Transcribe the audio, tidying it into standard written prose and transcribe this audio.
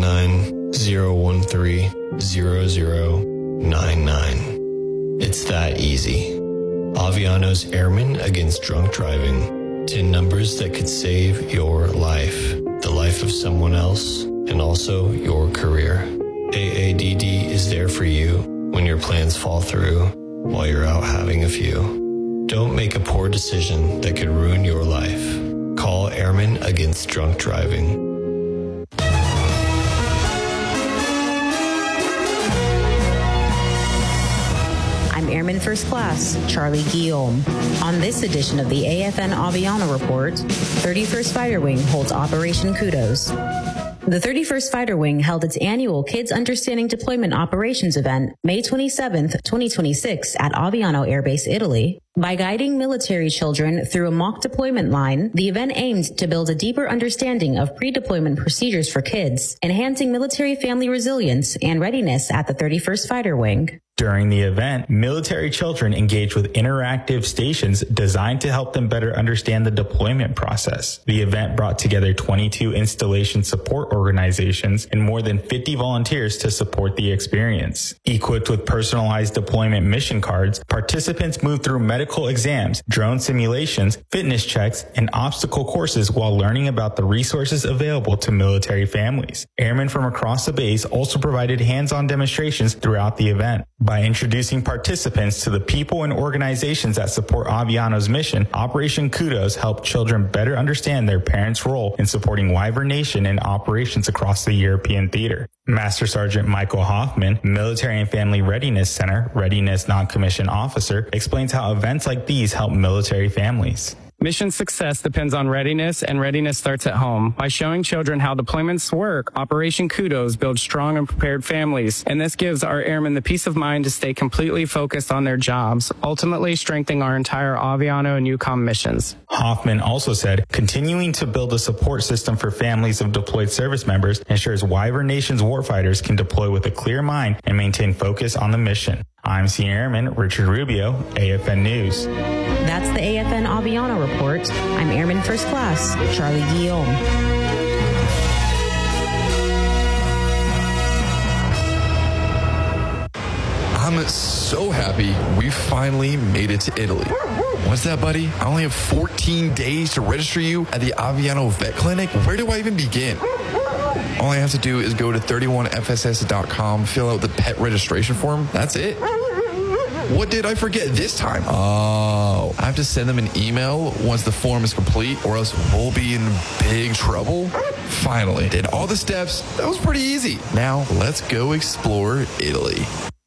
990130099. It's that easy. Aviano's Airmen Against Drunk Driving. 10 numbers that could save your life, the life of someone else, and also your career. AADD is there for you when your plans fall through while you're out having a few. Don't make a poor decision that could ruin your life. Call Airmen Against Drunk Driving. I'm Airman First Class Charlie Guillaume. On this edition of the AFN Aviano Report, 31st Fighter Wing holds Operation Kudos. The 31st Fighter Wing held its annual Kids Understanding Deployment Operations event May 27th, 2026 at Aviano Air Base, Italy. By guiding military children through a mock deployment line, the event aimed to build a deeper understanding of pre-deployment procedures for kids, enhancing military family resilience and readiness at the 31st Fighter Wing. During the event, military children engaged with interactive stations designed to help them better understand the deployment process. The event brought together 22 installation support organizations and more than 50 volunteers to support the experience. Equipped with personalized deployment mission cards, participants moved through medical exams, drone simulations, fitness checks, and obstacle courses while learning about the resources available to military families. Airmen from across the base also provided hands-on demonstrations throughout the event. By introducing participants to the people and organizations that support Aviano's mission, Operation Kudos helped children better understand their parents' role in supporting Wyvern Nation and operations across the European theater. Master Sergeant Michael Hoffman, Military and Family Readiness Center, Readiness Non-Commissioned Officer, explains how events like these help military families. Mission success depends on readiness, and readiness starts at home. By showing children how deployments work, Operation Kudos builds strong and prepared families, and this gives our airmen the peace of mind to stay completely focused on their jobs, ultimately strengthening our entire Aviano and EUCOM missions. Hoffman also said, continuing to build a support system for families of deployed service members ensures Wyvern Nation's warfighters can deploy with a clear mind and maintain focus on the mission. I'm Senior Airman Richard Rubio, AFN News. That's the AFN Aviano Report. I'm Airman First Class Charlie Guillaume. I'm so happy we finally made it to Italy. What's that, buddy? I only have 14 days to register you at the Aviano Vet Clinic. Where do I even begin? All I have to do is go to 31fss.com, fill out the pet registration form. That's it. What did I forget this time? Oh, I have to send them an email once the form is complete, or else we'll be in big trouble. Finally, did all the steps. That was pretty easy. Now, let's go explore Italy.